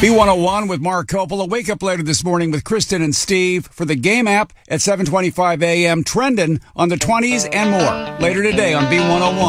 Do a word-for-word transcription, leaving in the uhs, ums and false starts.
B one oh one with Mark Coppola. Wake up later this morning with Kristen and Steve for the Game app at seven twenty-five a.m. Trending on the twenties and more. Later today on B one oh one.